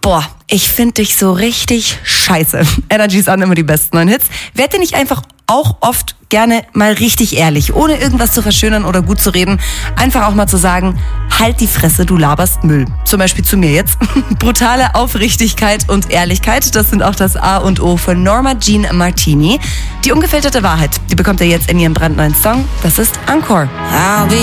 Boah, ich finde dich so richtig scheiße. Energy's an, immer die besten neuen Hits. Werd dir nicht einfach auch oft gerne mal richtig ehrlich, ohne irgendwas zu verschönern oder gut zu reden. Einfach auch mal zu sagen, halt die Fresse, du laberst Müll. Zum Beispiel zu mir jetzt. Brutale Aufrichtigkeit und Ehrlichkeit, das sind auch das A und O von Norma Jean Martini. Die ungefilterte Wahrheit, die bekommt ihr jetzt in ihrem brandneuen Song. Das ist Encore.